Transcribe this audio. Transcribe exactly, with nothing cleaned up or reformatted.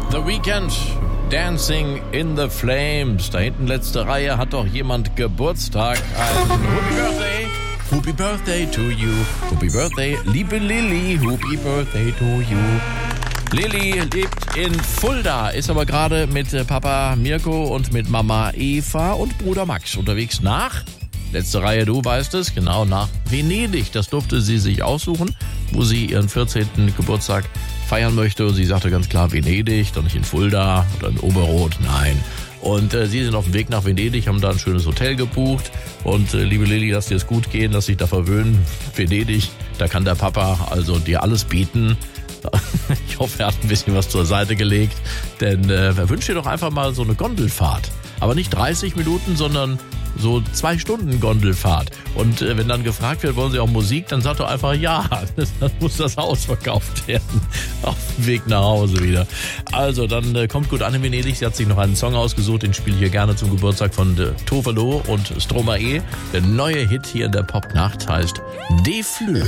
The Weeknd, Dancing in the Flames. Da hinten letzte Reihe hat doch jemand Geburtstag. Also, Happy Birthday. Happy Birthday to you. Happy Birthday, liebe Lilly. Happy Birthday to you. Lilly lebt in Fulda, ist aber gerade mit Papa Mirko und mit Mama Eva und Bruder Max unterwegs nach, letzte Reihe, du weißt es, genau nach Venedig. Das durfte sie sich aussuchen, wo sie ihren vierzehnten Geburtstag feiern möchte. Und sie sagte ganz klar Venedig, doch nicht in Fulda oder in Oberrot, nein. Und äh, sie sind auf dem Weg nach Venedig, haben da ein schönes Hotel gebucht. Und äh, liebe Lilly, lass dir es gut gehen, lass dich da verwöhnen. Venedig, da kann der Papa also dir alles bieten. Ich hoffe, er hat ein bisschen was zur Seite gelegt, denn äh, er wünscht dir doch einfach mal so eine Gondelfahrt. Aber nicht dreißig Minuten, sondern so zwei Stunden Gondelfahrt. Und äh, wenn dann gefragt wird, wollen Sie auch Musik, dann sagt er einfach ja. Dann muss das Haus verkauft werden. Auf dem Weg nach Hause wieder. Also, dann äh, kommt gut an in Venedig. Sie hat sich noch einen Song ausgesucht, den spiele ich hier gerne zum Geburtstag von äh, Tovelo und Stromae. Der neue Hit hier in der Popnacht heißt De Fleur.